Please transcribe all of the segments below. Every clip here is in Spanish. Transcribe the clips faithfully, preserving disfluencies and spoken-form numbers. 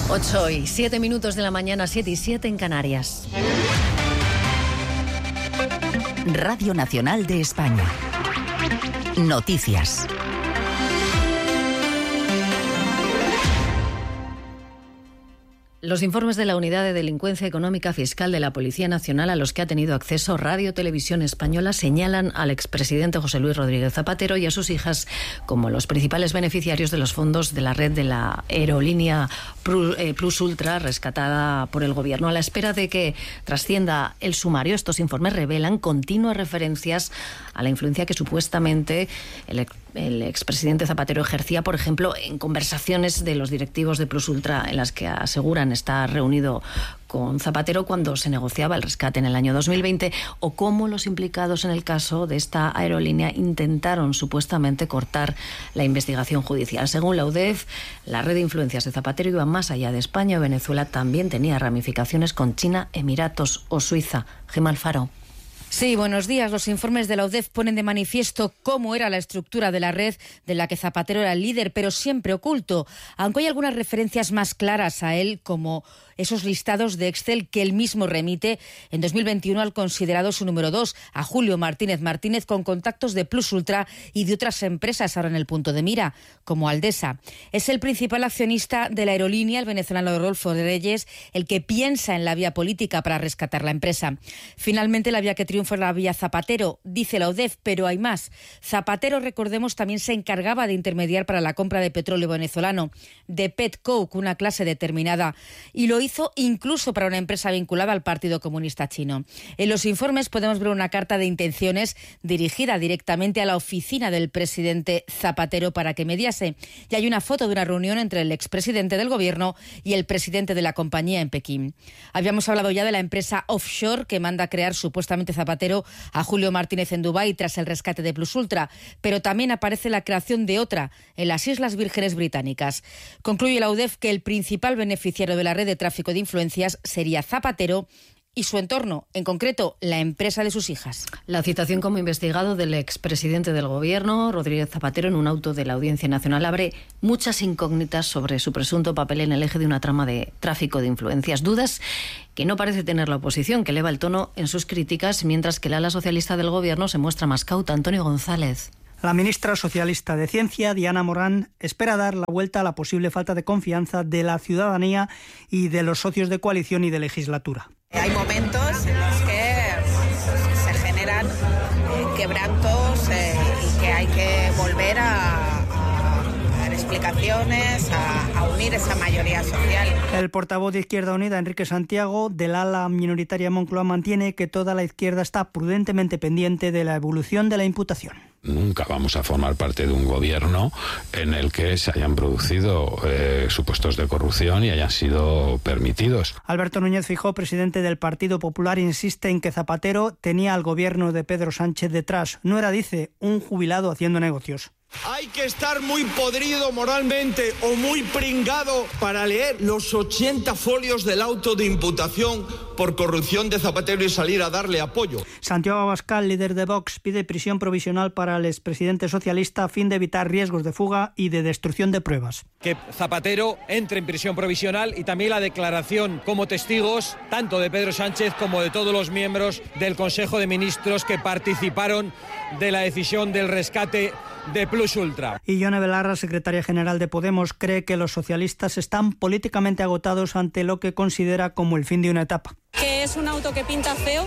ocho y siete minutos de la mañana, siete y siete en Canarias. Radio Nacional de España. Noticias. Los informes de la Unidad de Delincuencia Económica Fiscal de la Policía Nacional, a los que ha tenido acceso Radio Televisión Española, señalan al expresidente José Luis Rodríguez Zapatero y a sus hijas como los principales beneficiarios de los fondos de la red de la aerolínea Plus Ultra, rescatada por el Gobierno. A la espera de que trascienda el sumario, estos informes revelan continuas referencias a la influencia que supuestamente el, el expresidente Zapatero ejercía, por ejemplo, en conversaciones de los directivos de Plus Ultra, en las que aseguran estar reunido con Zapatero cuando se negociaba el rescate en el año dos mil veinte, o cómo los implicados en el caso de esta aerolínea intentaron supuestamente cortar la investigación judicial. Según la U D E F, la red de influencias de Zapatero iba más allá de España. Venezuela también tenía ramificaciones con China, Emiratos o Suiza. Gemma Alfaro. Sí, buenos días. Los informes de la U D E F ponen de manifiesto cómo era la estructura de la red de la que Zapatero era el líder, pero siempre oculto, aunque hay algunas referencias más claras a él, como esos listados de Excel que él mismo remite en dos mil veintiuno al considerado su número dos, a Julio Martínez Martínez, con contactos de Plus Ultra y de otras empresas ahora en el punto de mira, como Aldesa. Es el principal accionista de la aerolínea, el venezolano Rodolfo Reyes, el que piensa en la vía política para rescatar la empresa. Finalmente, la vía que triunfa es la vía Zapatero, dice la U D E F, pero hay más. Zapatero, recordemos, también se encargaba de intermediar para la compra de petróleo venezolano, de Petcoke, una clase determinada, y lo hizo incluso para una empresa vinculada al Partido Comunista Chino. En los informes podemos ver una carta de intenciones dirigida directamente a la oficina del presidente Zapatero para que mediase. Y hay una foto de una reunión entre el expresidente del Gobierno y el presidente de la compañía en Pekín. Habíamos hablado ya de la empresa offshore que manda a crear supuestamente Zapatero a Julio Martínez en Dubái tras el rescate de Plus Ultra, pero también aparece la creación de otra en las Islas Vírgenes Británicas. Concluye la U D E F que el principal beneficiario de la red de tráfico de influencias sería Zapatero y su entorno, en concreto la empresa de sus hijas. La citación como investigado del expresidente del Gobierno, Rodríguez Zapatero, en un auto de la Audiencia Nacional abre muchas incógnitas sobre su presunto papel en el eje de una trama de tráfico de influencias. Dudas que no parece tener la oposición, que eleva el tono en sus críticas, mientras que el ala socialista del Gobierno se muestra más cauta. Antonio González. La ministra socialista de Ciencia, Diana Morán, espera dar la vuelta a la posible falta de confianza de la ciudadanía y de los socios de coalición y de legislatura. Hay momentos en los que se generan eh, quebrantos eh, y que hay que volver a, a dar explicaciones, a, a unir esa mayoría social. El portavoz de Izquierda Unida, Enrique Santiago, del ala minoritaria Moncloa, mantiene que toda la izquierda está prudentemente pendiente de la evolución de la imputación. Nunca vamos a formar parte de un gobierno en el que se hayan producido eh, supuestos de corrupción y hayan sido permitidos. Alberto Núñez Feijóo, presidente del Partido Popular, insiste en que Zapatero tenía al gobierno de Pedro Sánchez detrás. No era, dice, un jubilado haciendo negocios. Hay que estar muy podrido moralmente o muy pringado para leer los ochenta folios del auto de imputación por corrupción de Zapatero y salir a darle apoyo. Santiago Abascal, líder de Vox, pide prisión provisional para el expresidente socialista a fin de evitar riesgos de fuga y de destrucción de pruebas. Que Zapatero entre en prisión provisional y también la declaración como testigos tanto de Pedro Sánchez como de todos los miembros del Consejo de Ministros que participaron de la decisión del rescate de Plus Ultra. Y Yone Belarra, secretaria general de Podemos, cree que los socialistas están políticamente agotados ante lo que considera como el fin de una etapa. Que es un auto que pinta feo,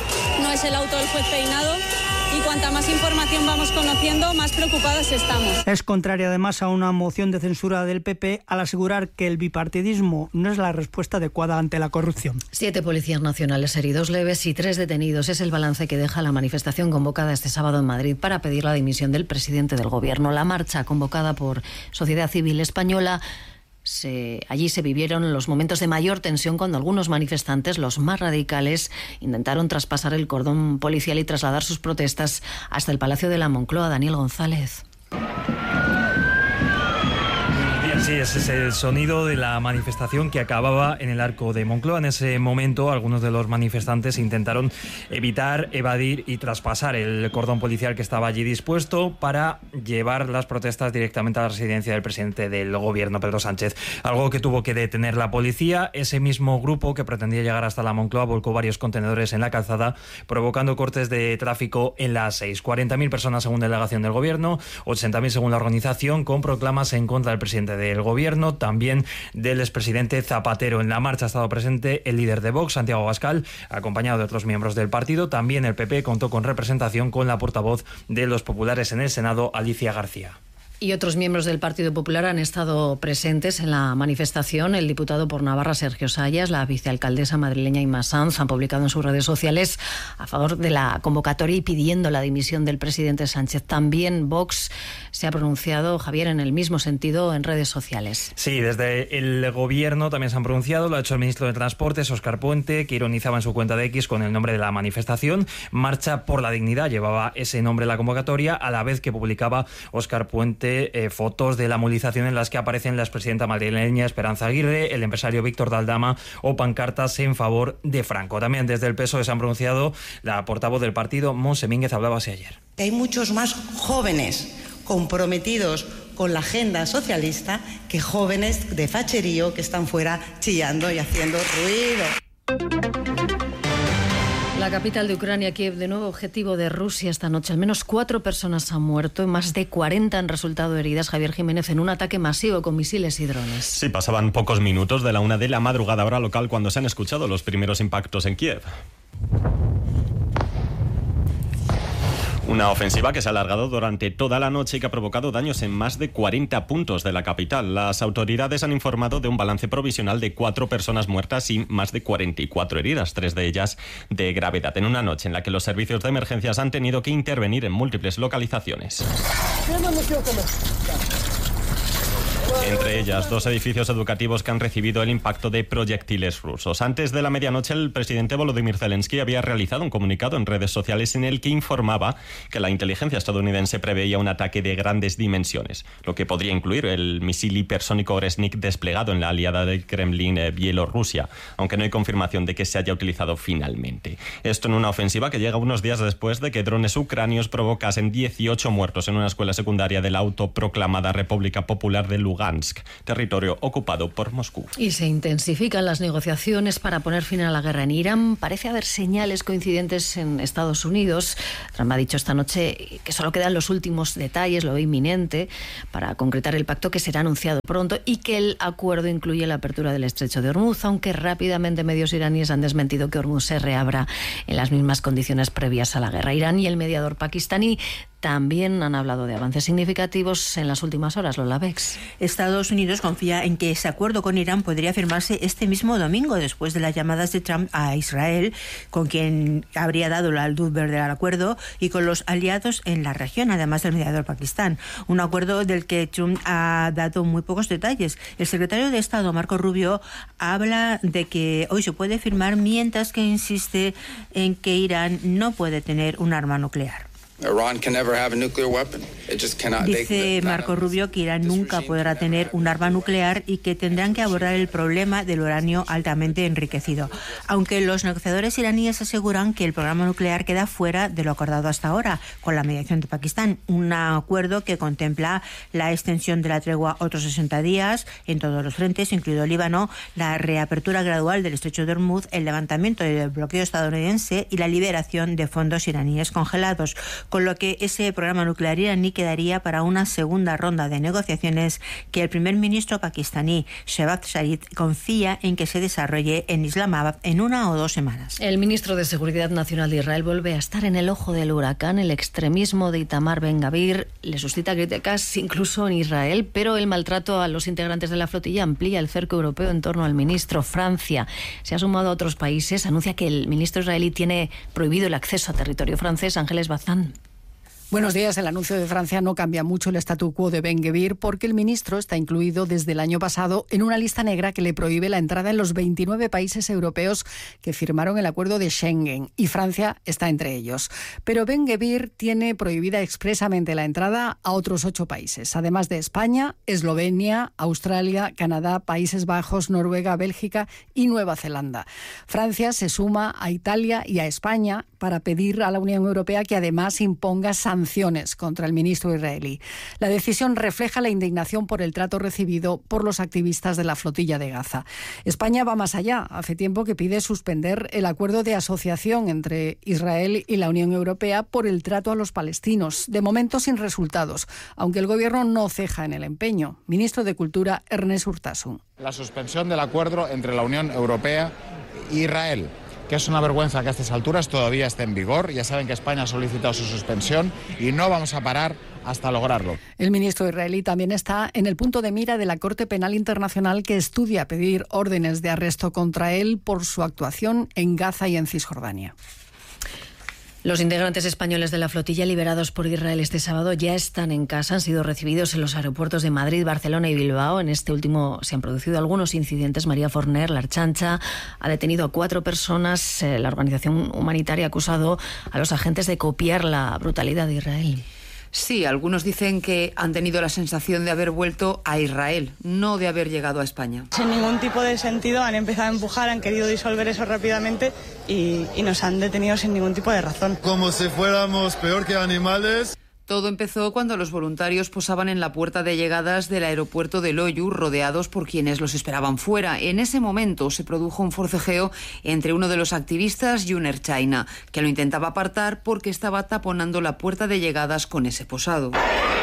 no es el auto del juez Peinado, y cuanta más información vamos conociendo, más preocupados estamos. Es contraria además a una moción de censura del P P al asegurar que el bipartidismo no es la respuesta adecuada ante la corrupción. Siete policías nacionales heridos leves y tres detenidos es el balance que deja la manifestación convocada este sábado en Madrid para pedir la dimisión del presidente del Gobierno. La marcha, convocada por Sociedad Civil Española, Se, allí se vivieron los momentos de mayor tensión cuando algunos manifestantes, los más radicales, intentaron traspasar el cordón policial y trasladar sus protestas hasta el Palacio de la Moncloa. Daniel González. Sí, ese es el sonido de la manifestación que acababa en el Arco de Moncloa. En ese momento, algunos de los manifestantes intentaron evitar, evadir y traspasar el cordón policial que estaba allí dispuesto para llevar las protestas directamente a la residencia del presidente del gobierno, Pedro Sánchez. Algo que tuvo que detener la policía. Ese mismo grupo que pretendía llegar hasta la Moncloa volcó varios contenedores en la calzada, provocando cortes de tráfico en la A seis. cuarenta mil personas según delegación del gobierno, ochenta mil según la organización, con proclamas en contra del presidente de el gobierno, también del expresidente Zapatero. En la marcha ha estado presente el líder de Vox, Santiago Abascal, acompañado de otros miembros del partido. También el P P contó con representación con la portavoz de los populares en el Senado, Alicia García. Y otros miembros del Partido Popular han estado presentes en la manifestación. El diputado por Navarra, Sergio Sayas, la vicealcaldesa madrileña Inma Sanz han publicado en sus redes sociales a favor de la convocatoria y pidiendo la dimisión del presidente Sánchez. También Vox se ha pronunciado, Javier, en el mismo sentido en redes sociales. Sí, desde el gobierno también se han pronunciado. Lo ha hecho el ministro de Transportes, Óscar Puente, que ironizaba en su cuenta de X con el nombre de la manifestación. Marcha por la Dignidad llevaba ese nombre en la convocatoria, a la vez que publicaba Óscar Puente Eh, fotos de la movilización en las que aparecen la expresidenta madrileña Esperanza Aguirre, el empresario Víctor Daldama o pancartas en favor de Franco. También desde el P S O E se han pronunciado. La portavoz del partido, Montse Mínguez, hablaba así ayer. Hay muchos más jóvenes comprometidos con la agenda socialista que jóvenes de facherío que están fuera chillando y haciendo ruido. La capital de Ucrania, Kiev, de nuevo objetivo de Rusia esta noche. Al menos cuatro personas han muerto y más de cuarenta han resultado heridas, Javier Jiménez, en un ataque masivo con misiles y drones. Sí, pasaban pocos minutos de la una de la madrugada hora local cuando se han escuchado los primeros impactos en Kiev. Una ofensiva que se ha alargado durante toda la noche y que ha provocado daños en más de cuarenta puntos de la capital. Las autoridades han informado de un balance provisional de cuatro personas muertas y más de cuarenta y cuatro heridas, tres de ellas de gravedad, en una noche en la que los servicios de emergencias han tenido que intervenir en múltiples localizaciones. Entre ellas, dos edificios educativos que han recibido el impacto de proyectiles rusos. Antes de la medianoche, el presidente Volodymyr Zelensky había realizado un comunicado en redes sociales en el que informaba que la inteligencia estadounidense preveía un ataque de grandes dimensiones, lo que podría incluir el misil hipersónico Oresnik desplegado en la aliada del Kremlin, eh, Bielorrusia, aunque no hay confirmación de que se haya utilizado finalmente. Esto en una ofensiva que llega unos días después de que drones ucranios provocasen dieciocho muertos en una escuela secundaria de la autoproclamada República Popular de Lugansk, territorio ocupado por Moscú. Y se intensifican las negociaciones para poner fin a la guerra en Irán. Parece haber señales coincidentes en Estados Unidos. Trump ha dicho esta noche que solo quedan los últimos detalles, lo inminente, para concretar el pacto que será anunciado pronto y que el acuerdo incluye la apertura del estrecho de Hormuz, aunque rápidamente medios iraníes han desmentido que Hormuz se reabra en las mismas condiciones previas a la guerra. Irán y el mediador pakistaní también han hablado de avances significativos en las últimas horas, Lola Bex. Estados Unidos confía en que ese acuerdo con Irán podría firmarse este mismo domingo, después de las llamadas de Trump a Israel, con quien habría dado la luz verde al acuerdo, y con los aliados en la región, además del mediador Pakistán. Un acuerdo del que Trump ha dado muy pocos detalles. El secretario de Estado, Marco Rubio, habla de que hoy se puede firmar, mientras que insiste en que Irán no puede tener un arma nuclear. Dice Marco Rubio que Irán nunca podrá tener un arma nuclear y que tendrán que abordar el problema del uranio altamente enriquecido. Aunque los negociadores iraníes aseguran que el programa nuclear queda fuera de lo acordado hasta ahora, con la mediación de Pakistán. Un acuerdo que contempla la extensión de la tregua otros sesenta días en todos los frentes, incluido Líbano, la reapertura gradual del estrecho de Hormuz, el levantamiento del bloqueo estadounidense y la liberación de fondos iraníes congelados, con lo que ese programa nuclear iraní quedaría para una segunda ronda de negociaciones que el primer ministro pakistaní, Shehbaz Sharif, confía en que se desarrolle en Islamabad en una o dos semanas. El ministro de Seguridad Nacional de Israel vuelve a estar en el ojo del huracán. El extremismo de Itamar Ben-Gavir le suscita críticas incluso en Israel, pero el maltrato a los integrantes de la flotilla amplía el cerco europeo en torno al ministro. Francia se ha sumado a otros países, anuncia que el ministro israelí tiene prohibido el acceso a territorio francés. Ángeles Bazán. Buenos días. El anuncio de Francia no cambia mucho el statu quo de Ben-Gvir porque el ministro está incluido desde el año pasado en una lista negra que le prohíbe la entrada en los veintinueve países europeos que firmaron el acuerdo de Schengen, y Francia está entre ellos. Pero Ben-Gvir tiene prohibida expresamente la entrada a otros ocho países, además de España, Eslovenia, Australia, Canadá, Países Bajos, Noruega, Bélgica y Nueva Zelanda. Francia se suma a Italia y a España para pedir a la Unión Europea que además imponga sanciones contra el ministro israelí. La decisión refleja la indignación por el trato recibido por los activistas de la flotilla de Gaza. España va más allá. Hace tiempo que pide suspender el acuerdo de asociación entre Israel y la Unión Europea por el trato a los palestinos. De momento sin resultados, aunque el gobierno no ceja en el empeño. Ministro de Cultura, Ernest Urtasun. La suspensión del acuerdo entre la Unión Europea e Israel, que es una vergüenza que a estas alturas todavía esté en vigor. Ya saben que España ha solicitado su suspensión y no vamos a parar hasta lograrlo. El ministro israelí también está en el punto de mira de la Corte Penal Internacional, que estudia pedir órdenes de arresto contra él por su actuación en Gaza y en Cisjordania. Los integrantes españoles de la flotilla liberados por Israel este sábado ya están en casa. Han sido recibidos en los aeropuertos de Madrid, Barcelona y Bilbao. En este último se han producido algunos incidentes. María Forner, la Archancha, ha detenido a cuatro personas. La organización humanitaria ha acusado a los agentes de copiar la brutalidad de Israel. Sí, algunos dicen que han tenido la sensación de haber vuelto a Israel, no de haber llegado a España. Sin ningún tipo de sentido han empezado a empujar, han querido disolver eso rápidamente y, y nos han detenido sin ningún tipo de razón. Como si fuéramos peor que animales. Todo empezó cuando los voluntarios posaban en la puerta de llegadas del aeropuerto de Loiu, rodeados por quienes los esperaban fuera. En ese momento se produjo un forcejeo entre uno de los activistas y un ertzaina, que lo intentaba apartar porque estaba taponando la puerta de llegadas con ese posado.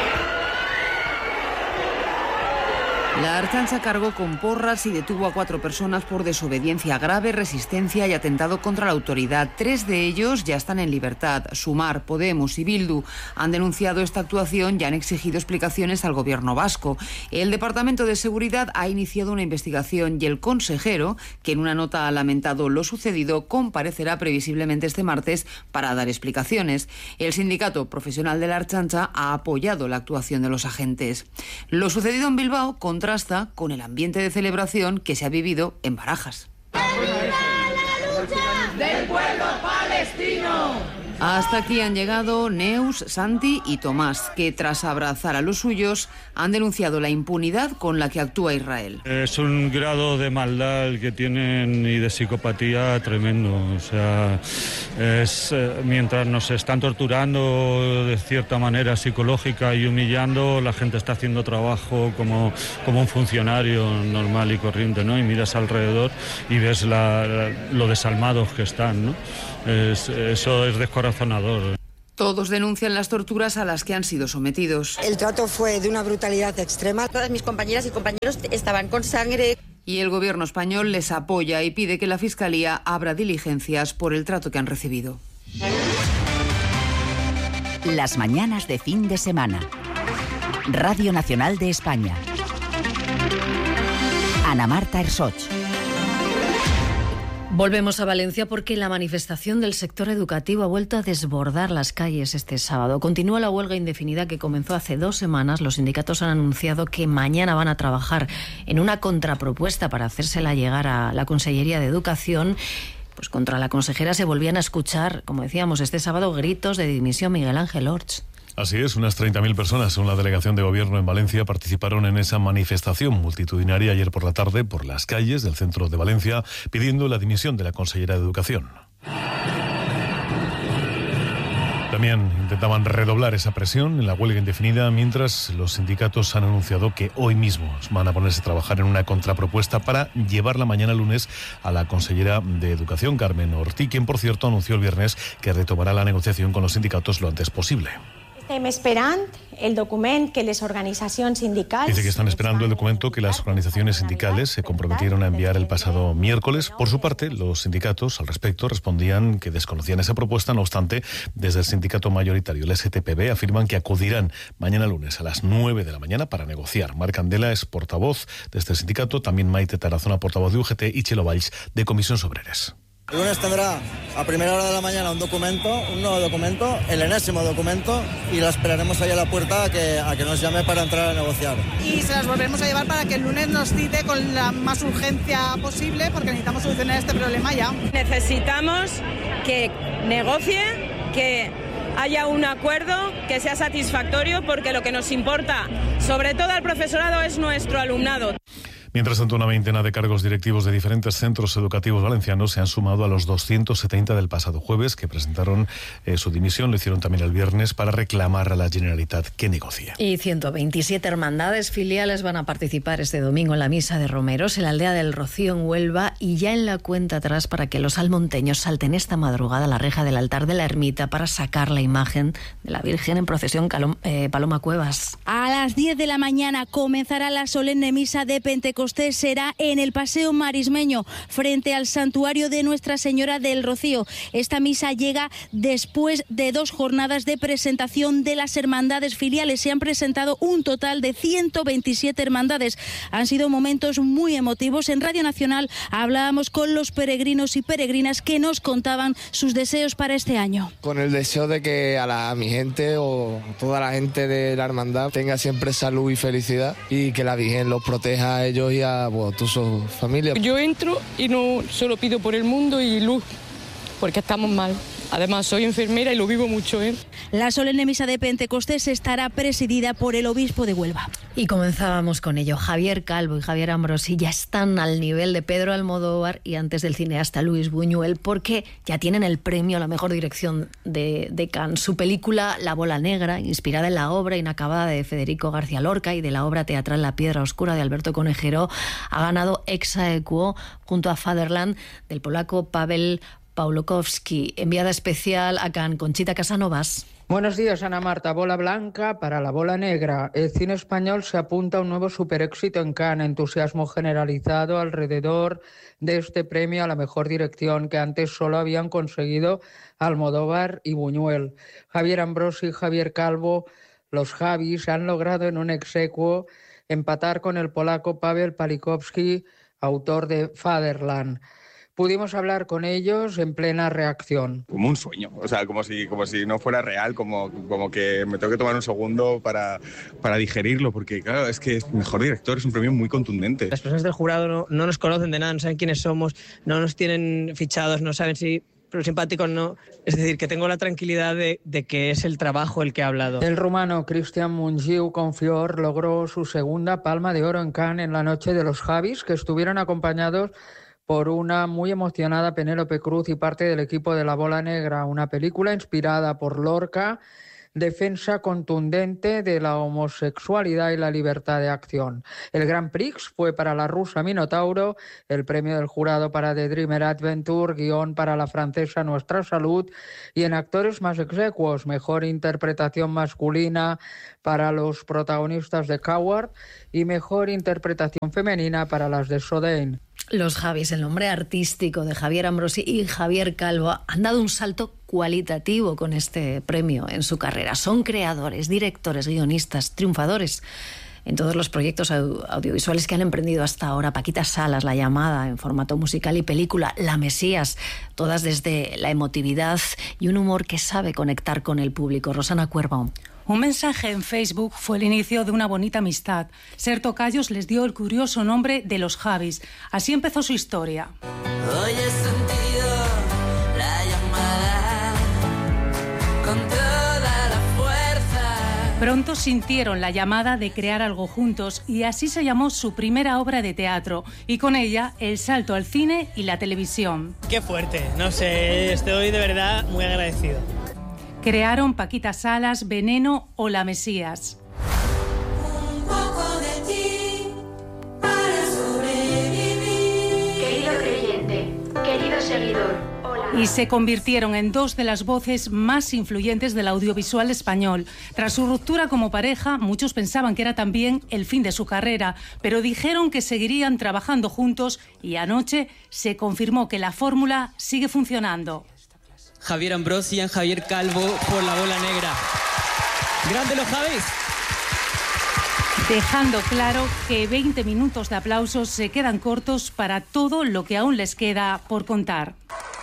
La Archancha cargó con porras y detuvo a cuatro personas por desobediencia grave, resistencia y atentado contra la autoridad. Tres de ellos ya están en libertad. Sumar, Podemos y Bildu han denunciado esta actuación y han exigido explicaciones al gobierno vasco. El Departamento de Seguridad ha iniciado una investigación y el consejero, que en una nota ha lamentado lo sucedido, comparecerá previsiblemente este martes para dar explicaciones. El sindicato profesional de la Archancha ha apoyado la actuación de los agentes. Lo sucedido en Bilbao contra contrasta con el ambiente de celebración que se ha vivido en Barajas. ¡Viva la lucha del pueblo palestino! Hasta aquí han llegado Neus, Santi y Tomás, que tras abrazar a los suyos han denunciado la impunidad con la que actúa Israel. Es un grado de maldad el que tienen y de psicopatía tremendo. O sea, es, eh, mientras nos están torturando de cierta manera psicológica y humillando, la gente está haciendo trabajo como, como un funcionario normal y corriente, ¿no? Y miras alrededor y ves la, la, lo desalmados que están, ¿no? Es, eso es descorazonador. Todos denuncian las torturas a las que han sido sometidos. El trato fue de una brutalidad extrema. Todas mis compañeras y compañeros estaban con sangre. Y el gobierno español les apoya y pide que la Fiscalía abra diligencias por el trato que han recibido. Las mañanas de fin de semana. Radio Nacional de España. Ana Marta Ersoch. Volvemos a Valencia porque la manifestación del sector educativo ha vuelto a desbordar las calles este sábado. Continúa la huelga indefinida que comenzó hace dos semanas. Los sindicatos han anunciado que mañana van a trabajar en una contrapropuesta para hacérsela llegar a la Consellería de Educación. Pues contra la consejera se volvían a escuchar, como decíamos, este sábado gritos de dimisión. Miguel Ángel Orts. Así es, unas treinta mil personas, según la delegación de gobierno en Valencia, participaron en esa manifestación multitudinaria ayer por la tarde por las calles del centro de Valencia, pidiendo la dimisión de la consellera de Educación. También intentaban redoblar esa presión en la huelga indefinida, mientras los sindicatos han anunciado que hoy mismo van a ponerse a trabajar en una contrapropuesta para llevarla mañana lunes a la consellera de Educación, Carmen Ortí, quien, por cierto, anunció el viernes que retomará la negociación con los sindicatos lo antes posible. Estem esperant el document que les organizacions sindicals... Dice que están esperando el documento que las organizaciones sindicales se comprometieron a enviar el pasado miércoles. Por su parte, los sindicatos al respecto respondían que desconocían esa propuesta. No obstante, desde el sindicato mayoritario, el S T P B, afirman que acudirán mañana lunes a las nueve de la mañana para negociar. Marc Candela es portavoz de este sindicato, también Maite Tarazona, portavoz de U G T, y Chelo Valls, de Comisiones Obreras. El lunes tendrá a primera hora de la mañana un documento, un nuevo documento, el enésimo documento, y la esperaremos ahí a la puerta a que, a que nos llame para entrar a negociar. Y se las volveremos a llevar para que el lunes nos cite con la más urgencia posible, porque necesitamos solucionar este problema ya. Necesitamos que negocie, que haya un acuerdo que sea satisfactorio, porque lo que nos importa, sobre todo al profesorado, es nuestro alumnado. Mientras tanto, una veintena de cargos directivos de diferentes centros educativos valencianos se han sumado a los doscientos setenta del pasado jueves, que presentaron eh, su dimisión. Lo hicieron también el viernes para reclamar a la Generalitat que negocie. Y ciento veintisiete hermandades filiales van a participar este domingo en la misa de Romeros en la aldea del Rocío, en Huelva, y ya en la cuenta atrás para que los almonteños salten esta madrugada a la reja del altar de la ermita para sacar la imagen de la Virgen en procesión. Calom, eh, Paloma Cuevas. A las diez de la mañana comenzará la solemne misa de Pentecostés. Será en el Paseo Marismeño, frente al santuario de Nuestra Señora del Rocío. Esta misa llega después de dos jornadas de presentación de las hermandades filiales. Se han presentado un total de ciento veintisiete hermandades. Han sido momentos muy emotivos. En Radio Nacional hablábamos con los peregrinos y peregrinas que nos contaban sus deseos para este año. Con el deseo de que a, la, a mi gente o toda la gente de la hermandad tenga siempre salud y felicidad, y que la Virgen los proteja a ellos y a bueno, tu su familia. Yo entro y no solo pido por el mundo y luz, porque estamos mal. Además, soy enfermera y lo vivo mucho, ¿eh? La solemne misa de Pentecostés estará presidida por el obispo de Huelva. Y comenzábamos con ello. Javier Calvo y Javier Ambrosi ya están al nivel de Pedro Almodóvar y antes del cineasta Luis Buñuel, porque ya tienen el premio a la mejor dirección de, de Cannes. Su película La bola negra, inspirada en la obra inacabada de Federico García Lorca y de la obra teatral La piedra oscura de Alberto Conejero, ha ganado ex aequo junto a Fatherland del polaco Paweł Pawłowski. Enviada especial a Cannes, Conchita Casanovas. Buenos días, Ana Marta. Bola blanca para la bola negra. El cine español se apunta a un nuevo superéxito en Cannes. Entusiasmo generalizado alrededor de este premio a la mejor dirección que antes solo habían conseguido Almodóvar y Buñuel. Javier Ambrosi y Javier Calvo, los Javis, han logrado en un ex aequo empatar con el polaco Paweł Pawłowski, autor de Fatherland. Pudimos hablar con ellos en plena reacción. Como un sueño, o sea, como si, como si no fuera real, como, como que me tengo que tomar un segundo para, para digerirlo, porque claro, es que es mejor director, es un premio muy contundente. Las personas del jurado no, no nos conocen de nada, no saben quiénes somos, no nos tienen fichados, no saben si pero simpáticos no. Es decir, que tengo la tranquilidad de, de que es el trabajo el que ha hablado. El rumano Cristian Mungiu Confior logró su segunda palma de oro en Cannes en la noche de los Javis, que estuvieron acompañados por una muy emocionada Penélope Cruz y parte del equipo de La bola negra, una película inspirada por Lorca, defensa contundente de la homosexualidad y la libertad de acción. El Grand Prix fue para la rusa Minotauro, el premio del jurado para The Dreamer Adventure, guión para la francesa Nuestra Salud, y en actores más execuos, mejor interpretación masculina para los protagonistas de Coward y mejor interpretación femenina para las de Sodain. Los Javis, el nombre artístico de Javier Ambrosi y Javier Calvo, han dado un salto cualitativo con este premio en su carrera. Son creadores, directores, guionistas, triunfadores en todos los proyectos audiovisuales que han emprendido hasta ahora. Paquita Salas, La llamada, en formato musical y película, La Mesías, todas desde la emotividad y un humor que sabe conectar con el público. Rosana Cuervo. Un mensaje en Facebook fue el inicio de una bonita amistad. Ser tocayos les dio el curioso nombre de los Javis. Así empezó su historia. Hoy he sentido la llamada con toda la fuerza. Pronto sintieron la llamada de crear algo juntos y así se llamó su primera obra de teatro y con ella el salto al cine y la televisión. Qué fuerte, no sé, estoy de verdad muy agradecido. Crearon Paquita Salas, Veneno o La Mesías. Un poco de ti para sobrevivir. Querido creyente, querido seguidor, hola. Y se convirtieron en dos de las voces más influyentes del audiovisual español. Tras su ruptura como pareja, muchos pensaban que era también el fin de su carrera, pero dijeron que seguirían trabajando juntos y anoche se confirmó que la fórmula sigue funcionando. Javier Ambrosi y Javier Calvo por La bola negra. ¡Grande los Javis! Dejando claro que veinte minutos de aplausos se quedan cortos para todo lo que aún les queda por contar.